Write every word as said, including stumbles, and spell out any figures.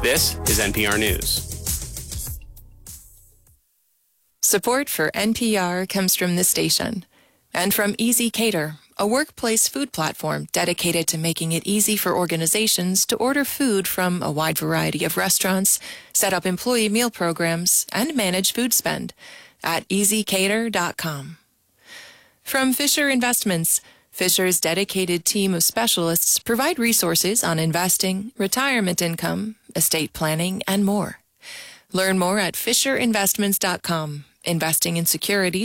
This is N P R News. Support for N P R comes from this station and from Easy Cater, a workplace food platform dedicated to making it easy for organizations to order food from a wide variety of restaurants, set up employee meal programs, and manage food spend at easy cater dot com. From Fisher Investments, Fisher's dedicated team of specialists provide resources on investing, retirement income, estate planning, and more. Learn more at fisher investments dot com. Investing in securities